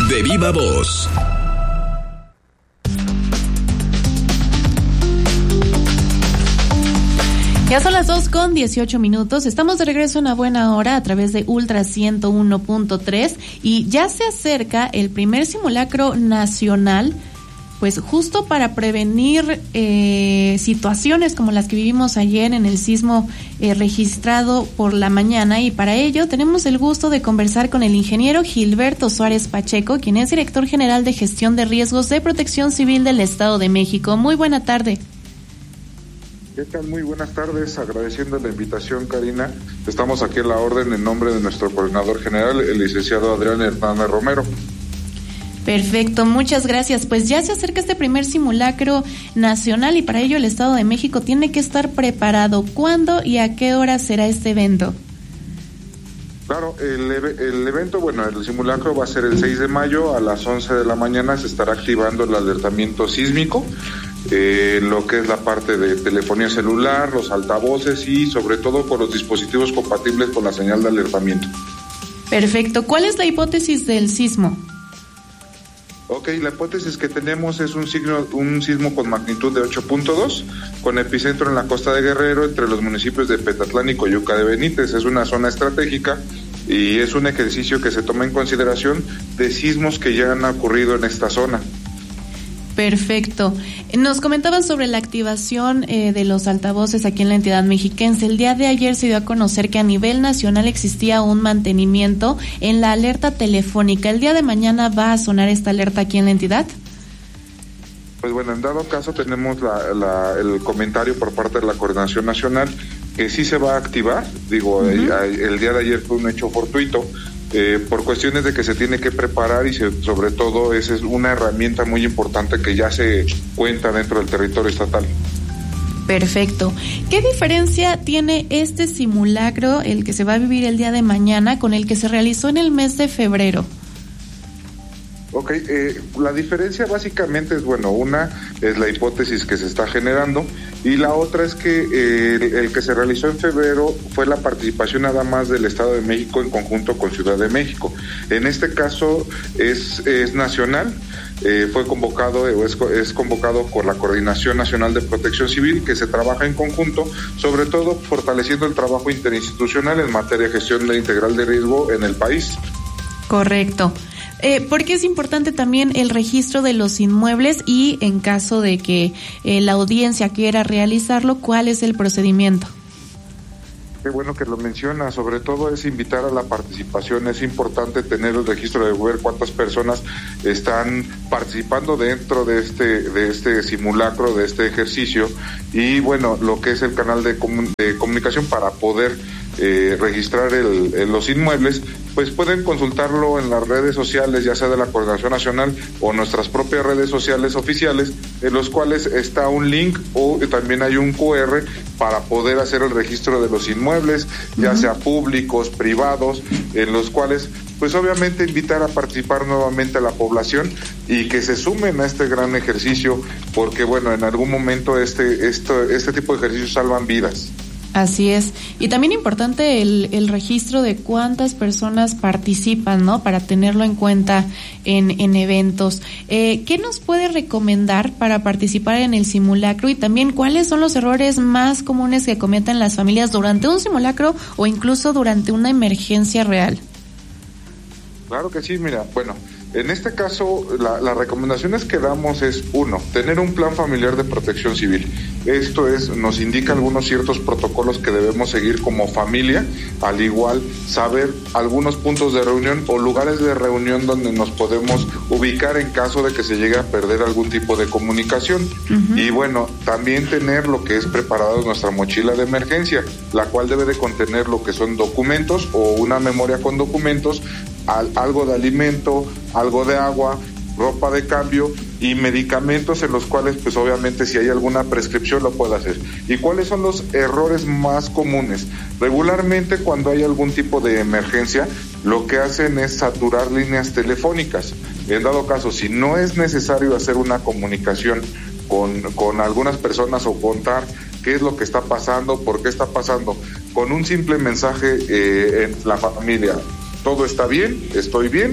de viva voz. Ya son las 2:18. Estamos de regreso en A Buena Hora a través de Ultra 101.3 y ya se acerca el primer simulacro nacional, pues justo para prevenir situaciones como las que vivimos ayer en el sismo registrado por la mañana, y para ello tenemos el gusto de conversar con el ingeniero Gilberto Suárez Pacheco, quien es director general de Gestión de Riesgos de Protección Civil del Estado de México. Muy buena tarde. ¿Qué tal? Muy buenas tardes, agradeciendo la invitación, Karina. Estamos aquí a la orden en nombre de nuestro coordinador general, el licenciado Adrián Hernández Romero. Perfecto, muchas gracias. Pues ya se acerca este primer simulacro nacional y para ello el Estado de México tiene que estar preparado. ¿Cuándo y a qué hora será este evento? Claro, el evento, bueno, el simulacro va a ser el 6 de mayo a las 11 de la mañana. Se estará activando el alertamiento sísmico, lo que es la parte de telefonía celular, los altavoces y sobre todo con los dispositivos compatibles con la señal de alertamiento. Perfecto. ¿Cuál es la hipótesis del sismo? Ok, la hipótesis que tenemos es un sismo con magnitud de 8.2, con epicentro en la costa de Guerrero, entre los municipios de Petatlán y Coyuca de Benítez. Es una zona estratégica y es un ejercicio que se toma en consideración de sismos que ya han ocurrido en esta zona. Perfecto. Nos comentaban sobre la activación de los altavoces aquí en la entidad mexiquense. El día de ayer se dio a conocer que a nivel nacional existía un mantenimiento en la alerta telefónica. ¿El día de mañana va a sonar esta alerta aquí en la entidad? Pues bueno, en dado caso tenemos el comentario por parte de la Coordinación Nacional que sí se va a activar. Digo, el día de ayer fue un hecho fortuito. Por cuestiones de que se tiene que preparar y sobre todo esa es una herramienta muy importante que ya se cuenta dentro del territorio estatal. Perfecto. ¿Qué diferencia tiene este simulacro, el que se va a vivir el día de mañana, con el que se realizó en el mes de febrero? Ok, la diferencia básicamente es, bueno, una es la hipótesis que se está generando y la otra es que el que se realizó en febrero fue la participación nada más del Estado de México en conjunto con Ciudad de México. En este caso es nacional, fue convocado es convocado por la Coordinación Nacional de Protección Civil, que se trabaja en conjunto, sobre todo fortaleciendo el trabajo interinstitucional en materia de gestión integral de riesgo en el país. Correcto. ¿Por qué es importante también el registro de los inmuebles y en caso de que la audiencia quiera realizarlo, cuál es el procedimiento? Qué bueno que lo menciona, sobre todo es invitar a la participación. Es importante tener el registro de ver cuántas personas están participando dentro de este simulacro, de este ejercicio, y bueno, lo que es el canal de comunicación para poder registrar los inmuebles. Pues pueden consultarlo en las redes sociales, ya sea de la Coordinación Nacional o nuestras propias redes sociales oficiales, en los cuales está un link o también hay un QR para poder hacer el registro de los inmuebles, ya sea públicos, privados, en los cuales pues obviamente invitar a participar nuevamente a la población y que se sumen a este gran ejercicio, porque bueno, en algún momento este tipo de ejercicios salvan vidas. Así es. Y también importante el registro de cuántas personas participan, ¿no? Para tenerlo en cuenta en eventos. ¿Qué nos puede recomendar para participar en el simulacro? Y también, ¿cuáles son los errores más comunes que cometen las familias durante un simulacro o incluso durante una emergencia real? Claro que sí, mira, bueno, en este caso las recomendaciones que damos es, uno, tener un plan familiar de protección civil. Esto nos indica algunos ciertos protocolos que debemos seguir como familia, al igual saber algunos puntos de reunión o lugares de reunión donde nos podemos ubicar en caso de que se llegue a perder algún tipo de comunicación. Y bueno, también tener lo que es preparado nuestra mochila de emergencia, la cual debe de contener lo que son documentos o una memoria con documentos, algo de alimento, algo de agua, ropa de cambio y medicamentos en los cuales pues obviamente si hay alguna prescripción lo puede hacer. ¿Y cuáles son los errores más comunes? Regularmente cuando hay algún tipo de emergencia lo que hacen es saturar líneas telefónicas. En dado caso, si no es necesario hacer una comunicación con algunas personas o contar qué es lo que está pasando, por qué está pasando, con un simple mensaje en la familia: todo está bien, estoy bien,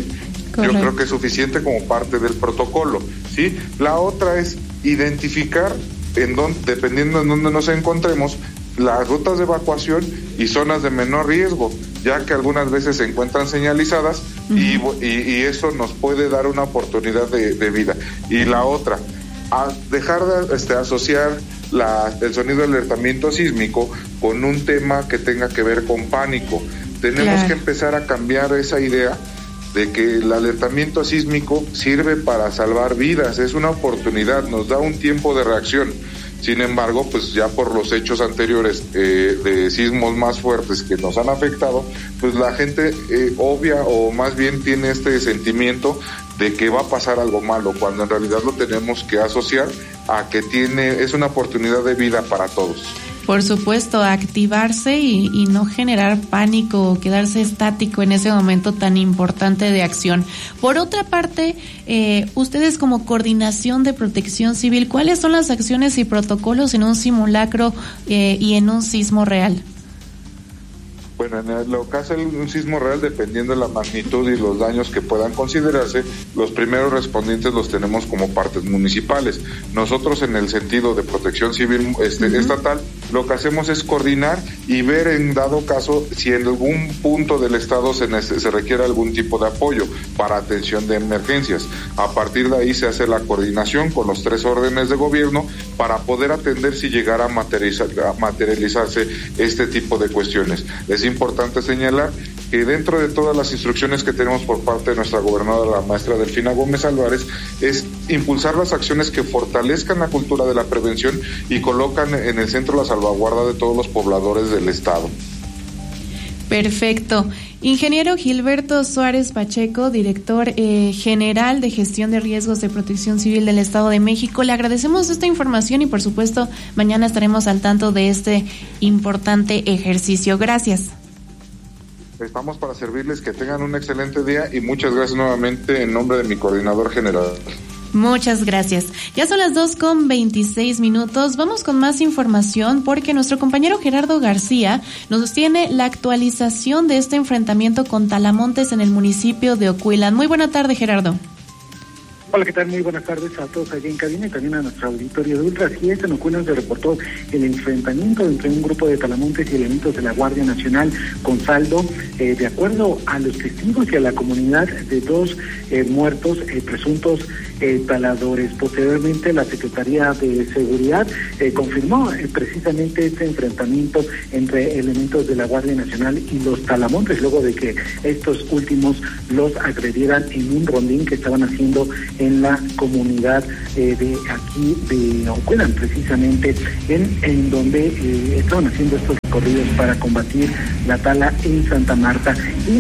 Correcto. Yo creo que es suficiente como parte del protocolo, ¿sí? La otra es identificar dependiendo en dónde nos encontremos, las rutas de evacuación y zonas de menor riesgo, ya que algunas veces se encuentran señalizadas y eso nos puede dar una oportunidad de vida. Y la otra, dejar de asociar el sonido de alertamiento sísmico con un tema que tenga que ver con pánico. Tenemos que empezar a cambiar esa idea de que el alertamiento sísmico sirve para salvar vidas, es una oportunidad, nos da un tiempo de reacción. Sin embargo, pues ya por los hechos anteriores de sismos más fuertes que nos han afectado, pues la gente obvia o más bien tiene este sentimiento de que va a pasar algo malo, cuando en realidad lo tenemos que asociar a que es una oportunidad de vida para todos. Por supuesto, activarse y no generar pánico o quedarse estático en ese momento tan importante de acción. Por otra parte, ustedes como Coordinación de Protección Civil, ¿cuáles son las acciones y protocolos en un simulacro y en un sismo real? Bueno, en lo que hace un sismo real, dependiendo de la magnitud y los daños que puedan considerarse, los primeros respondientes los tenemos como partes municipales. Nosotros, en el sentido de protección civil estatal, lo que hacemos es coordinar y ver, en dado caso, si en algún punto del estado se requiere algún tipo de apoyo para atención de emergencias. A partir de ahí se hace la coordinación con los 3 órdenes de gobierno para poder atender si llegara a materializarse este tipo de cuestiones. Es importante señalar que dentro de todas las instrucciones que tenemos por parte de nuestra gobernadora, la maestra Delfina Gómez Álvarez, es impulsar las acciones que fortalezcan la cultura de la prevención y colocan en el centro la salvaguarda de todos los pobladores del estado. Perfecto. Ingeniero Gilberto Suárez Pacheco, director general de Gestión de Riesgos de Protección Civil del Estado de México, le agradecemos esta información y por supuesto mañana estaremos al tanto de este importante ejercicio. Gracias. Estamos para servirles, que tengan un excelente día y muchas gracias nuevamente en nombre de mi coordinador general. Muchas gracias. Ya son las 2:26. Vamos con más información porque nuestro compañero Gerardo García nos tiene la actualización de este enfrentamiento con talamontes en el municipio de Ocoilan. Muy buena tarde, Gerardo. Hola, ¿qué tal? Muy buenas tardes a todos allí en cabina y también a nuestro auditorio de Ultra. Así es, en Ocoilan se reportó el enfrentamiento entre un grupo de talamontes y elementos de la Guardia Nacional con saldo, de acuerdo a los testigos y a la comunidad, de 2 muertos, presuntos taladores. Posteriormente, la Secretaría de Seguridad confirmó precisamente este enfrentamiento entre elementos de la Guardia Nacional y los talamontes, luego de que estos últimos los agredieran en un rondín que estaban haciendo en la comunidad de aquí de Ocoilan, precisamente en donde estaban haciendo estos recorridos para combatir la tala en Santa Marta.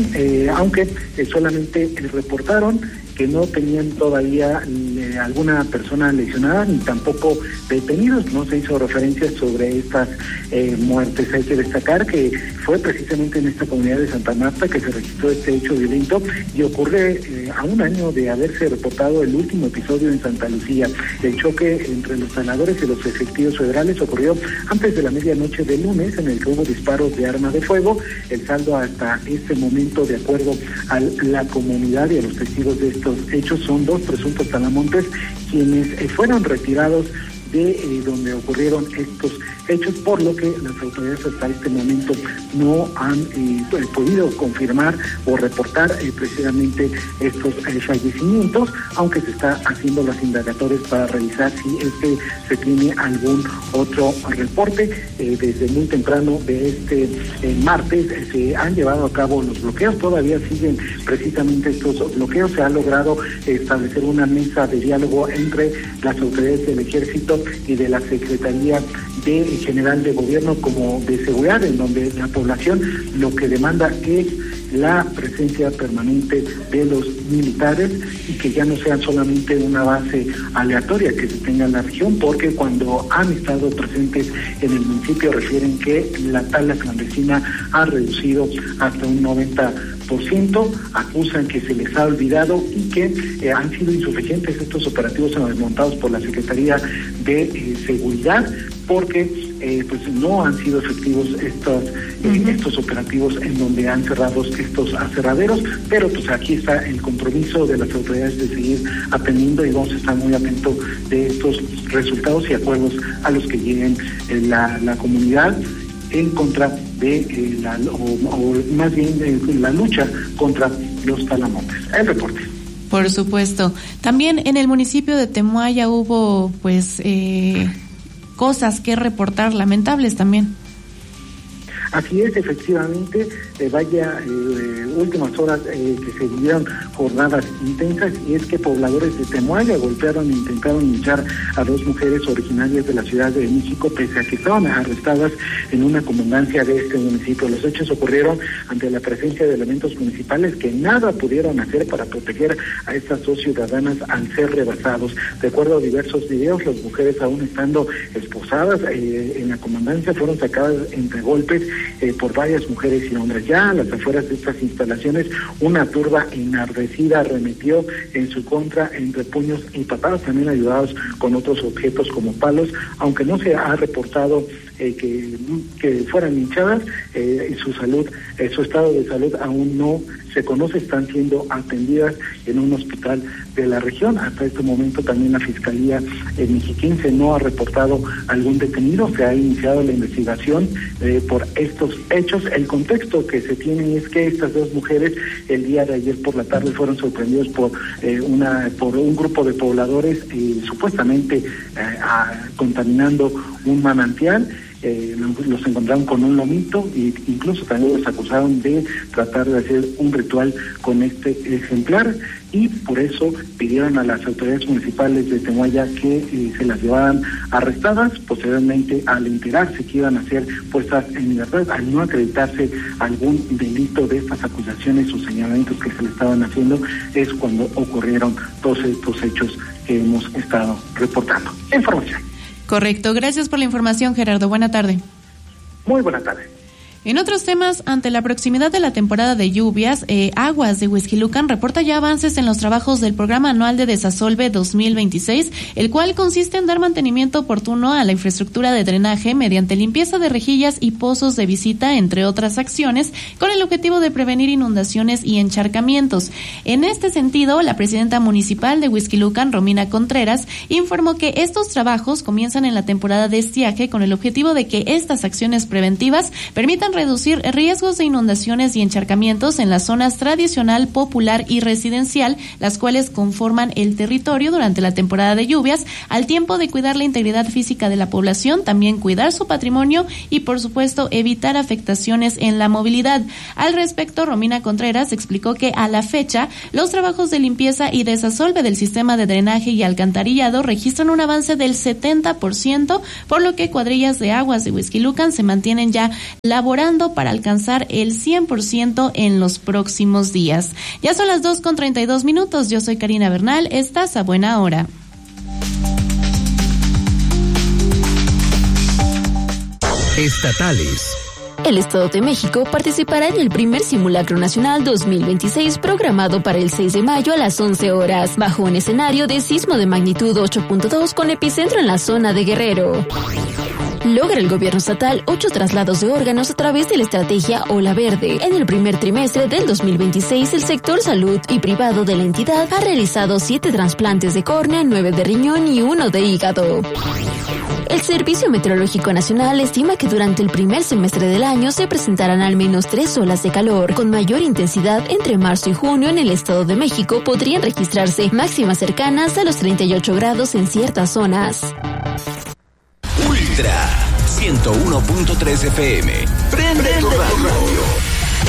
Y aunque solamente reportaron que no tenían todavía alguna persona lesionada ni tampoco detenidos, no se hizo referencia sobre estas muertes. Hay que destacar que fue precisamente en esta comunidad de Santa Marta que se registró este hecho violento y ocurre a un año de haberse reportado el último episodio en Santa Lucía. El choque entre los taladores y los efectivos federales ocurrió antes de la medianoche del lunes, en el que hubo disparos de arma de fuego. El saldo hasta este momento, de acuerdo a la comunidad y a los testigos de estos hechos, son 2 presuntos talamontes quienes fueron retirados de donde ocurrieron estos hechos, por lo que las autoridades hasta este momento no han podido confirmar o reportar precisamente estos fallecimientos, aunque se está haciendo las indagatorias para revisar si se tiene algún otro reporte. Desde muy temprano de este martes se han llevado a cabo los bloqueos, todavía siguen precisamente estos bloqueos. Se ha logrado establecer una mesa de diálogo entre las autoridades del Ejército y de la Secretaría General de Gobierno como de Seguridad, en donde la población lo que demanda es la presencia permanente de los militares y que ya no sean solamente una base aleatoria que se tenga en la región, porque cuando han estado presentes en el municipio refieren que la tala clandestina ha reducido hasta un 90%, acusan que se les ha olvidado y que han sido insuficientes estos operativos montados por la Secretaría de Seguridad porque pues no han sido efectivos estos operativos en donde han cerrado estos aserraderos, pero pues aquí está el compromiso de las autoridades de seguir atendiendo y vamos a estar muy atentos de estos resultados y acuerdos a los que lleguen la comunidad en contra de más bien la lucha contra los talamontes. El reporte. Por supuesto. También en el municipio de Temuaya hubo pues cosas que reportar lamentables también. Así es, efectivamente, últimas horas que se vivieron jornadas intensas, y es que pobladores de Temuaya golpearon e intentaron linchar a 2 mujeres originarias de la Ciudad de México, pese a que estaban arrestadas en una comandancia de este municipio. Los hechos ocurrieron ante la presencia de elementos municipales que nada pudieron hacer para proteger a estas 2 ciudadanas al ser rebasados. De acuerdo a diversos videos, las mujeres, aún estando esposadas en la comandancia, fueron sacadas entre golpes por varias mujeres y hombres. Ya a las afueras de estas instalaciones, una turba enardecida arremetió en su contra entre puños y patadas, también ayudados con otros objetos como palos, aunque no se ha reportado que fueran linchadas. Su estado de salud aún no se conoce, están siendo atendidas en un hospital de la región. Hasta este momento también la Fiscalía Mexiquense no ha reportado algún detenido. Se ha iniciado la investigación por estos hechos. El contexto que se tiene es que estas 2 mujeres el día de ayer por la tarde fueron sorprendidos por un grupo de pobladores supuestamente contaminando un manantial. Los encontraron con un lomito e incluso también los acusaron de tratar de hacer un ritual con este ejemplar, y por eso pidieron a las autoridades municipales de Temuaya que se las llevaran arrestadas. Posteriormente, al enterarse que iban a ser puestas en libertad, al no acreditarse algún delito de estas acusaciones o señalamientos que se le estaban haciendo, es cuando ocurrieron todos estos hechos que hemos estado reportando. Información. Correcto. Gracias por la información, Gerardo. Buena tarde. Muy buena tarde. En otros temas, ante la proximidad de la temporada de lluvias, Aguas de Huixquilucan reporta ya avances en los trabajos del Programa Anual de Desasolve 2026, el cual consiste en dar mantenimiento oportuno a la infraestructura de drenaje mediante limpieza de rejillas y pozos de visita, entre otras acciones, con el objetivo de prevenir inundaciones y encharcamientos. En este sentido, la presidenta municipal de Huixquilucan, Romina Contreras, informó que estos trabajos comienzan en la temporada de estiaje con el objetivo de que estas acciones preventivas permitan reducir riesgos de inundaciones y encharcamientos en las zonas tradicional, popular y residencial, las cuales conforman el territorio durante la temporada de lluvias, al tiempo de cuidar la integridad física de la población, también cuidar su patrimonio y, por supuesto, evitar afectaciones en la movilidad. Al respecto, Romina Contreras explicó que a la fecha, los trabajos de limpieza y desasolve del sistema de drenaje y alcantarillado registran un avance del 70%, por lo que cuadrillas de Aguas de Huixquilucan se mantienen ya laborando para alcanzar el 100% en los próximos días. Ya son las 2:32. Yo soy Karina Bernal. Estás a buena hora. Estatales. El Estado de México participará en el primer Simulacro Nacional 2026 programado para el 6 de mayo a las 11 horas, bajo un escenario de sismo de magnitud 8.2 con epicentro en la zona de Guerrero. Logra el gobierno estatal 8 traslados de órganos a través de la estrategia Ola Verde. En el primer trimestre del 2026, el sector salud y privado de la entidad ha realizado 7 trasplantes de córnea, 9 de riñón y 1 de hígado. El Servicio Meteorológico Nacional estima que durante el primer semestre del año se presentarán al menos 3 olas de calor, con mayor intensidad entre marzo y junio en el Estado de México. Podrían registrarse máximas cercanas a los 38 grados en ciertas zonas. Ultra 101.3 FM. Prende tu radio.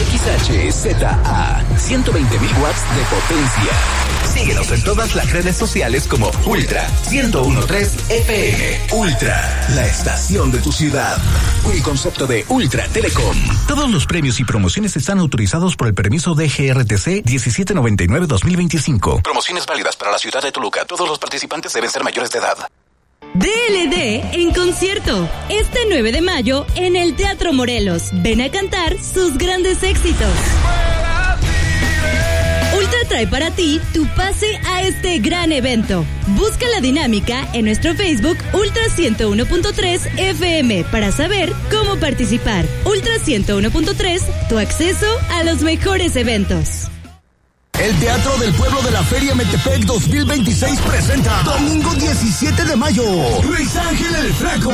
XHZA 120.000 watts de potencia. Síguenos en todas las redes sociales como Ultra 101.3 FM. Ultra, la estación de tu ciudad. Un concepto de Ultra Telecom. Todos los premios y promociones están autorizados por el permiso de GRTC 1799-2025. Promociones válidas para la ciudad de Toluca. Todos los participantes deben ser mayores de edad. DLD en concierto, este 9 de mayo en el Teatro Morelos. Ven a cantar sus grandes éxitos. Ultra trae para ti tu pase a este gran evento. Busca la dinámica en nuestro Facebook Ultra 101.3 FM para saber cómo participar. Ultra 101.3, tu acceso a los mejores eventos. El Teatro del Pueblo de la Feria Metepec 2026 presenta domingo 17 de mayo Luis Ángel el Flaco.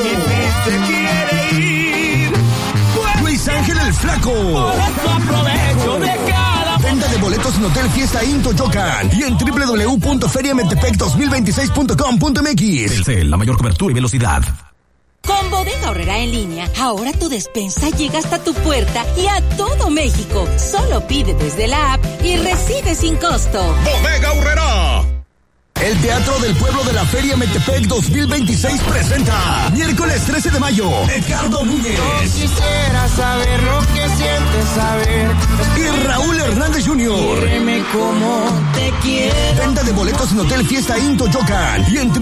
Luis Ángel el Flaco. Venta de boletos en Hotel Fiesta Inn Toyocan y en www.feriametepec2026.com.mx. Telcel, la mayor cobertura y velocidad. Con Bodega Aurrerá en línea, ahora tu despensa llega hasta tu puerta y a todo México. Solo pide desde la app y recibe sin costo. Bodega Aurrerá. El Teatro del Pueblo de la Feria Metepec 2026 presenta miércoles 13 de mayo Edgardo Núñez. Yo quisiera saber lo que sientes saber. Y Raúl Hernández Jr. Dime cómo te quiero. Venta de boletos en Hotel Fiesta Inn Toyocan y en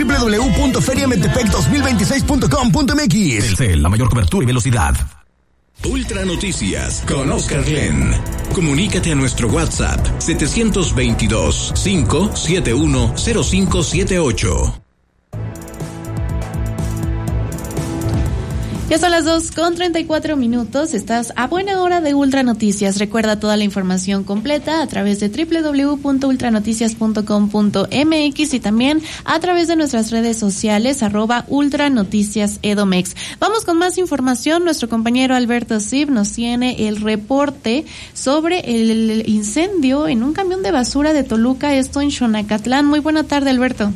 www.feriametepec2026.com.mx. Telcel, la mayor cobertura y velocidad. Ultra Noticias con Oscar Glenn. Comunícate a nuestro WhatsApp 722-571-0578. Ya son las 2:34. Estás a buena hora de Ultra Noticias. Recuerda toda la información completa a través de www.ultranoticias.com.mx y también a través de nuestras redes sociales @ultranoticiasedomex. Vamos con más información. Nuestro compañero Alberto Sib nos tiene el reporte sobre el incendio en un camión de basura de Toluca, esto en Xonacatlán. Muy buena tarde, Alberto.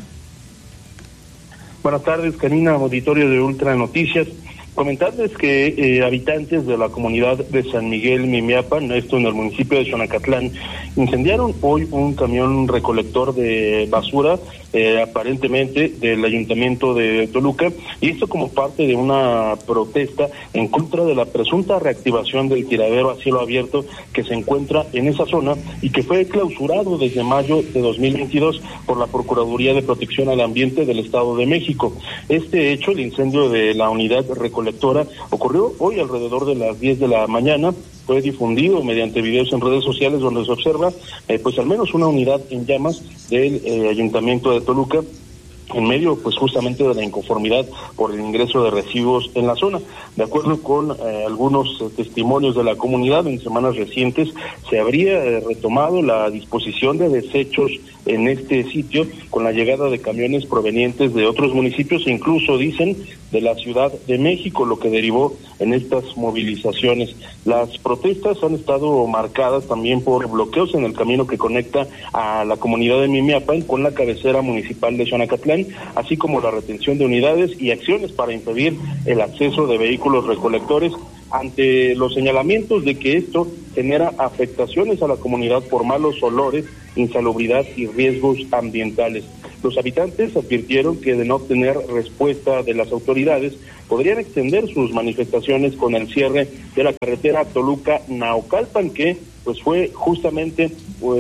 Buenas tardes, Karina, auditorio de Ultra Noticias. Comentarles que habitantes de la comunidad de San Miguel Mimiapan, esto en el municipio de Xonacatlán, incendiaron hoy un camión recolector de basura, aparentemente del ayuntamiento de Toluca, y esto como parte de una protesta en contra de la presunta reactivación del tiradero a cielo abierto que se encuentra en esa zona y que fue clausurado desde mayo de 2022 por la Procuraduría de Protección al Ambiente del Estado de México. Este hecho, el incendio de la unidad recolectora, ocurrió hoy alrededor de las 10 de la mañana. Fue difundido mediante videos en redes sociales donde se observa pues al menos una unidad en llamas del ayuntamiento de Toluca, en medio pues justamente de la inconformidad por el ingreso de residuos en la zona. De acuerdo con algunos testimonios de la comunidad, en semanas recientes se habría retomado la disposición de desechos en este sitio con la llegada de camiones provenientes de otros municipios e incluso, dicen, de la Ciudad de México, lo que derivó en estas movilizaciones. Las protestas han estado marcadas también por bloqueos en el camino que conecta a la comunidad de Mimiapan con la cabecera municipal de Xonacatlán, así como la retención de unidades y acciones para impedir el acceso de vehículos recolectores, ante los señalamientos de que esto genera afectaciones a la comunidad por malos olores, insalubridad y riesgos ambientales. Los habitantes advirtieron que de no obtener respuesta de las autoridades podrían extender sus manifestaciones con el cierre de la carretera Toluca-Naucalpan, que pues fue justamente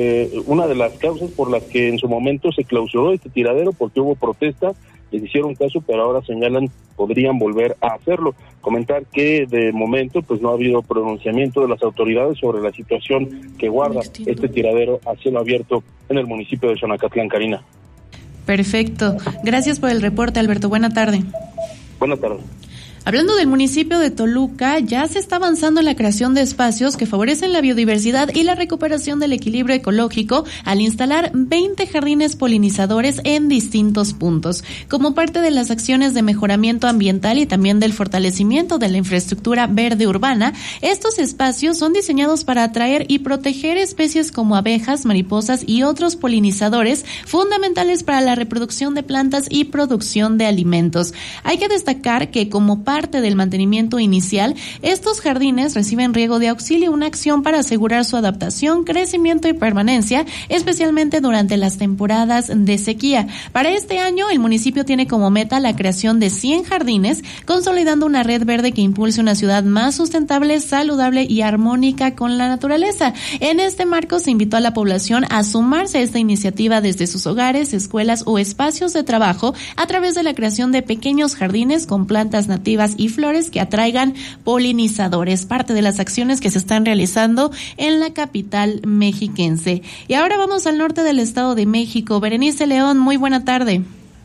una de las causas por las que en su momento se clausuró este tiradero, porque hubo protesta. Les hicieron caso, pero ahora señalan podrían volver a hacerlo. Comentar que de momento pues no ha habido pronunciamiento de las autoridades sobre la situación que guarda este tiradero a cielo abierto en el municipio de Xonacatlán, Karina. Perfecto. Gracias por el reporte, Alberto. Buena tarde. Buenas tardes. Hablando del municipio de Toluca, ya se está avanzando en la creación de espacios que favorecen la biodiversidad y la recuperación del equilibrio ecológico al instalar 20 jardines polinizadores en distintos puntos. Como parte de las acciones de mejoramiento ambiental y también del fortalecimiento de la infraestructura verde urbana, estos espacios son diseñados para atraer y proteger especies como abejas, mariposas y otros polinizadores fundamentales para la reproducción de plantas y producción de alimentos. Hay que destacar que como parte del mantenimiento inicial, estos jardines reciben riego de auxilio, una acción para asegurar su adaptación, crecimiento y permanencia, especialmente durante las temporadas de sequía. Para este año, el municipio tiene como meta la creación de 100 jardines, consolidando una red verde que impulse una ciudad más sustentable, saludable y armónica con la naturaleza. En este marco, se invitó a la población a sumarse a esta iniciativa desde sus hogares, escuelas o espacios de trabajo a través de la creación de pequeños jardines con plantas nativas decorativas y flores que atraigan polinizadores, parte de las acciones que se están realizando en la capital mexiquense. Y ahora vamos al norte del Estado de México. Berenice León, muy buena tarde.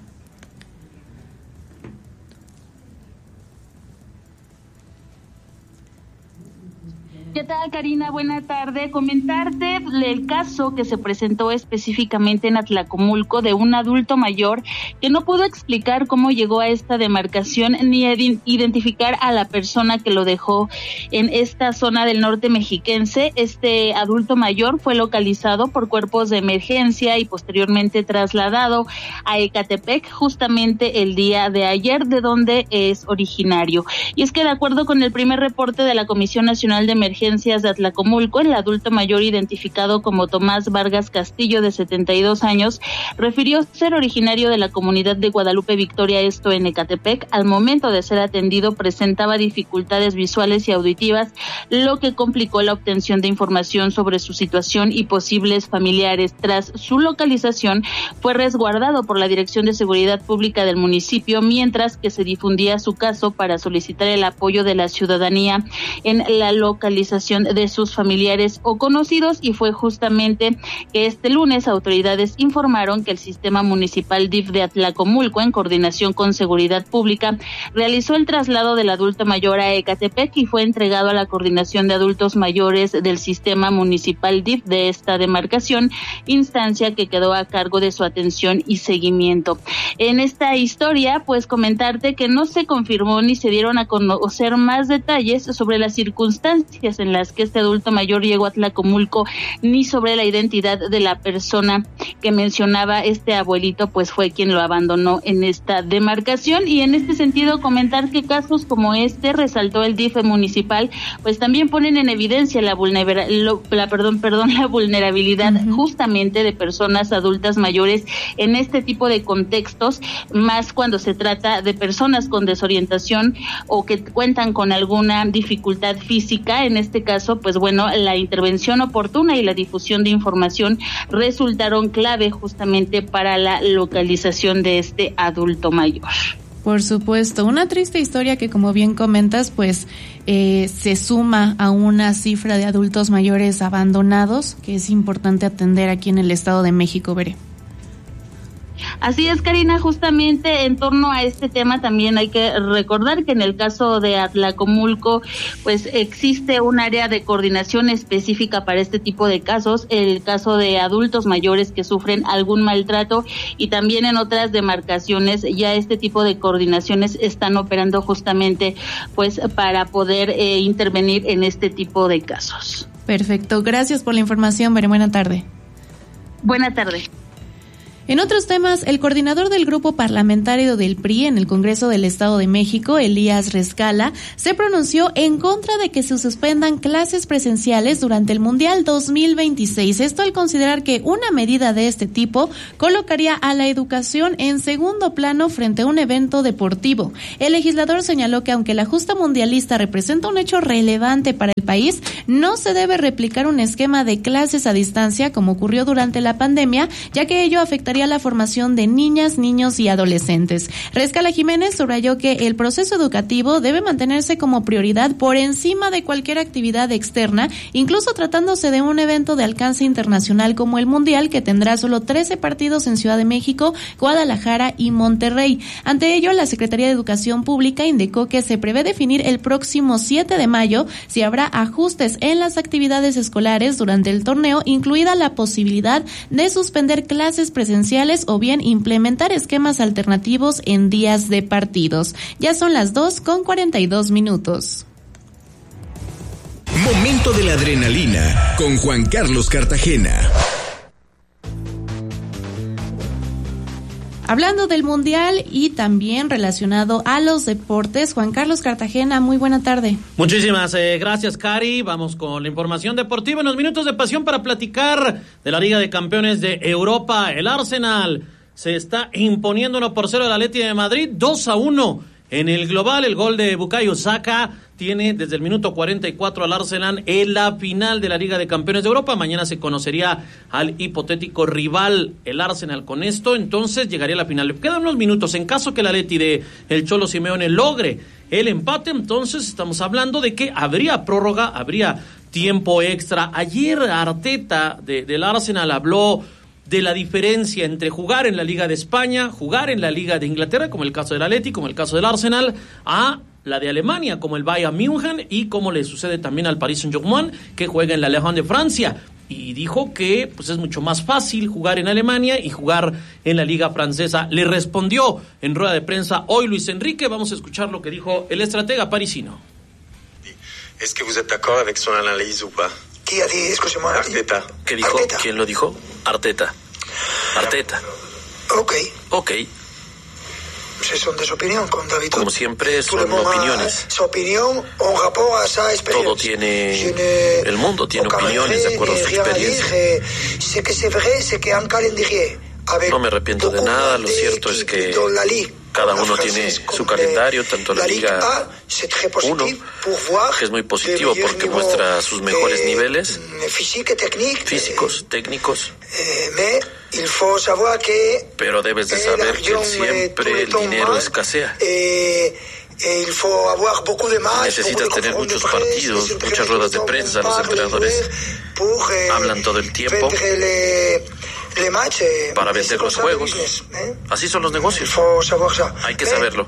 ¿Qué tal, Karina? Buena tarde. Comentarte el caso que se presentó específicamente en Atlacomulco de un adulto mayor que no pudo explicar cómo llegó a esta demarcación ni identificar a la persona que lo dejó en esta zona del norte mexiquense. Este adulto mayor fue localizado por cuerpos de emergencia y posteriormente trasladado a Ecatepec justamente el día de ayer, de donde es originario. Y es que de acuerdo con el primer reporte de la Comisión Nacional de Emergencias de Atlacomulco, el adulto mayor identificado como Tomás Vargas Castillo, de 72 años, refirió ser originario de la comunidad de Guadalupe Victoria, esto en Ecatepec. Al momento de ser atendido presentaba dificultades visuales y auditivas, lo que complicó la obtención de información sobre su situación y posibles familiares. Tras su localización, fue resguardado por la Dirección de Seguridad Pública del municipio, mientras que se difundía su caso para solicitar el apoyo de la ciudadanía en la localización de sus familiares o conocidos. Y fue justamente que este lunes autoridades informaron que el sistema municipal DIF de Atlacomulco, en coordinación con Seguridad Pública, realizó el traslado del adulto mayor a Ecatepec y fue entregado a la Coordinación de Adultos Mayores del sistema municipal DIF de esta demarcación, instancia que quedó a cargo de su atención y seguimiento. En esta historia, pues comentarte que no se confirmó ni se dieron a conocer más detalles sobre las circunstancias en las que este adulto mayor llegó a Atlacomulco, ni sobre la identidad de la persona que mencionaba este abuelito, pues fue quien lo abandonó en esta demarcación. Y en este sentido comentar que casos como este, resaltó el DIF municipal, pues también ponen en evidencia la vulnerabilidad justamente de personas adultas mayores en este tipo de contextos, más cuando se trata de personas con desorientación o que cuentan con alguna dificultad física. En este caso, pues bueno, la intervención oportuna y la difusión de información resultaron clave justamente para la localización de este adulto mayor. Por supuesto, una triste historia que, como bien comentas, pues se suma a una cifra de adultos mayores abandonados que es importante atender aquí en el Estado de México, Veré. Así es, Karina, justamente en torno a este tema también hay que recordar que en el caso de Atlacomulco, pues existe un área de coordinación específica para este tipo de casos, el caso de adultos mayores que sufren algún maltrato, y también en otras demarcaciones ya este tipo de coordinaciones están operando justamente pues para poder intervenir en este tipo de casos. Perfecto, gracias por la información, Veré, buena tarde. Buena tarde. En otros temas, el coordinador del grupo parlamentario del PRI en el Congreso del Estado de México, Elías Rescala, se pronunció en contra de que se suspendan clases presenciales durante el Mundial 2026. Esto al considerar que una medida de este tipo colocaría a la educación en segundo plano frente a un evento deportivo. El legislador señaló que aunque la justa mundialista representa un hecho relevante para el país, no se debe replicar un esquema de clases a distancia como ocurrió durante la pandemia, ya que ello afectaría la formación de niñas, niños y adolescentes. Rescala Jiménez subrayó que el proceso educativo debe mantenerse como prioridad por encima de cualquier actividad externa, incluso tratándose de un evento de alcance internacional como el Mundial, que tendrá solo 13 partidos en Ciudad de México, Guadalajara y Monterrey. Ante ello, la Secretaría de Educación Pública indicó que se prevé definir el próximo 7 de mayo si habrá ajustes en las actividades escolares durante el torneo, incluida la posibilidad de suspender clases presenciales o bien implementar esquemas alternativos en días de partidos. Ya son las 2:42. Momento de la adrenalina con Juan Carlos Cartagena. Hablando del Mundial y también relacionado a los deportes, Juan Carlos Cartagena, muy buena tarde. Muchísimas gracias, Cari. Vamos con la información deportiva en los minutos de pasión para platicar de la Liga de Campeones de Europa. El Arsenal se está imponiendo 1-0 al Atleti de Madrid, 2-1 en el global. El gol de Bukayo Saka tiene desde el minuto 44 al Arsenal en la final de la Liga de Campeones de Europa. Mañana se conocería al hipotético rival, el Arsenal. Con esto, entonces, llegaría a la final. Le quedan unos minutos. En caso que el Atleti de el Cholo Simeone logre el empate, entonces estamos hablando de que habría prórroga, habría tiempo extra. Ayer Arteta del Arsenal habló de la diferencia entre jugar en la Liga de España, jugar en la Liga de Inglaterra, como el caso del Atleti, como el caso del Arsenal, a la de Alemania, como el Bayern München, y como le sucede también al Paris Saint-Germain, que juega en la Ligue 1 de Francia. Y dijo que pues es mucho más fácil jugar en Alemania y jugar en la Liga Francesa. Le respondió en rueda de prensa hoy Luis Enrique. Vamos a escuchar lo que dijo el estratega parisino. ¿Es que vous êtes d'accord avec son analyse ou pas? ¿Quién ha dicho? Excusez-moi. Arteta. ¿Qué dijo? Arteta. ¿Quién lo dijo? Arteta. Ok. Ce sont des opinions, comme d'habitude. Como siempre, son opiniones. Su opinión en rapport a esa experiencia. Todo tiene... El mundo tiene opiniones de acuerdo a su experiencia. Ce que c'est vrai, c'est qu'un calendrier. No me arrepiento de nada, lo cierto es que cada uno tiene su calendario, tanto la Liga 1, que es muy positivo porque muestra sus mejores niveles físicos, técnicos, pero debes de saber que siempre el dinero escasea. Necesitas tener muchos partidos, muchas ruedas de prensa, los entrenadores hablan todo el tiempo para vender los juegos. Así son los negocios. Hay que saberlo.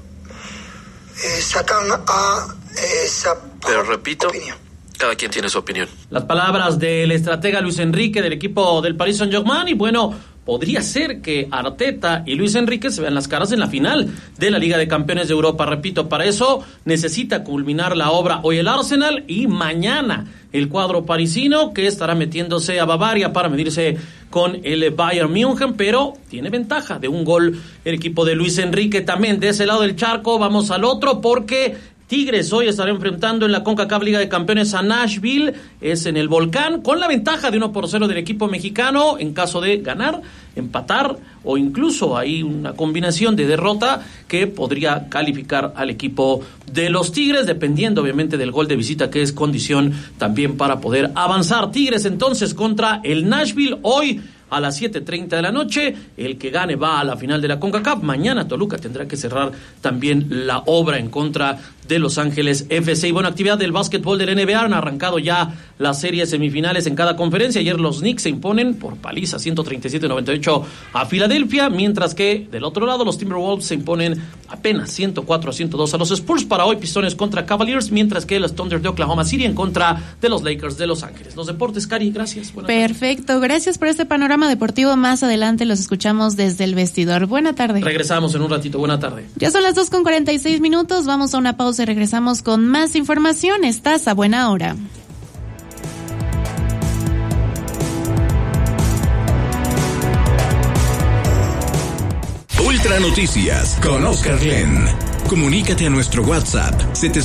Pero repito, cada quien tiene su opinión. Las palabras del estratega Luis Enrique del equipo del Paris Saint-Germain. Y bueno, podría ser que Arteta y Luis Enrique se vean las caras en la final de la Liga de Campeones de Europa. Repito, para eso necesita culminar la obra hoy el Arsenal y mañana el cuadro parisino, que estará metiéndose a Bavaria para medirse con el Bayern München, pero tiene ventaja de un gol el equipo de Luis Enrique. También de ese lado del charco vamos al otro, porque Tigres hoy estará enfrentando en la CONCACAF Liga de Campeones a Nashville, es en el Volcán, con la ventaja de 1-0 del equipo mexicano. En caso de ganar, empatar o incluso hay una combinación de derrota que podría calificar al equipo de los Tigres, dependiendo obviamente del gol de visita, que es condición también para poder avanzar. Tigres entonces contra el Nashville hoy a las 7:30 de la noche. El que gane va a la final de la CONCACAF. Mañana Toluca tendrá que cerrar también la obra en contra de Los Ángeles FC. Y buena actividad del básquetbol del NBA. Han arrancado ya las series semifinales en cada conferencia. Ayer los Knicks se imponen por paliza 137-98 a Filadelfia, mientras que del otro lado los Timberwolves se imponen apenas 104-102 a los Spurs. Para hoy Pistones contra Cavaliers, mientras que los Thunder de Oklahoma City en contra de los Lakers de Los Ángeles. Los deportes, Cari, gracias. Perfecto, gracias por este panorama deportivo. Más adelante los escuchamos desde el vestidor. Buena tarde. Regresamos en un ratito. Buena tarde. Ya son las 2:46. Vamos a una pausa y regresamos con más información. Estás a buena hora. Ultra Noticias con Oscar Glenn. Comunícate a nuestro WhatsApp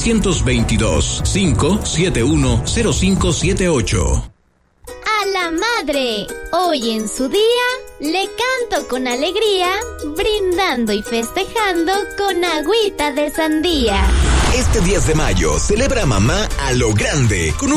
722-571-0578. A la madre, hoy en su día, le canto con alegría, brindando y festejando con agüita de sandía. Este 10 de mayo celebra a mamá a lo grande con